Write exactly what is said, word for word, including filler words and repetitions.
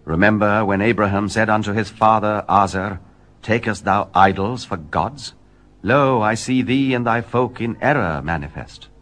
Remember when Abraham said unto his father Azar, Takest thou idols for gods? Lo, I see thee and thy folk in error manifest.